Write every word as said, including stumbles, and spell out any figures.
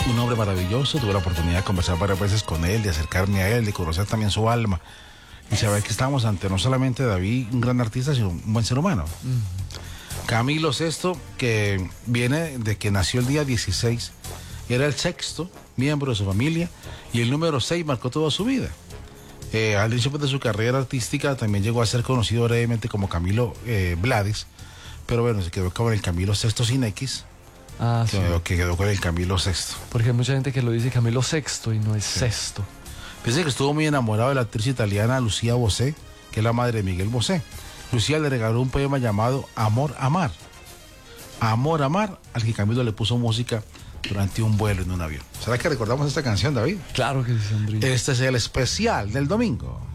un hombre maravilloso. Tuve la oportunidad de conversar varias veces con él, de acercarme a él, de conocer también su alma y saber que estábamos ante no solamente David, un gran artista, sino un buen ser humano. Mm. Camilo sexto, que viene de que nació el día dieciséis, era el sexto miembro de su familia y el número seis marcó toda su vida. Eh, al inicio de su carrera artística también llegó a ser conocido brevemente como Camilo eh, Blades, pero bueno, se quedó con el Camilo sexto sin X. Ah, que, sí. que quedó con el Camilo sexto. Porque hay mucha gente que lo dice Camilo sexto y no es sí. sexto. Dice que estuvo muy enamorado de la actriz italiana Lucía Bosé, que es la madre de Miguel Bosé. Lucía le regaló un poema llamado Amor Amar. Amor Amar, al que Camilo le puso música durante un vuelo en un avión. ¿Será que recordamos esta canción, David? Claro que sí, Andrés. Este es el especial del domingo.